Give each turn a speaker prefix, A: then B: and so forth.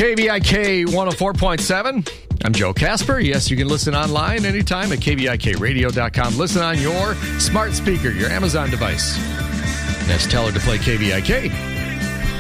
A: KVIK 104.7. I'm Joe Casper. Yes, you can listen online anytime at KVIKradio.com. Listen on your smart speaker, your Amazon device. Just tell her to play KVIK.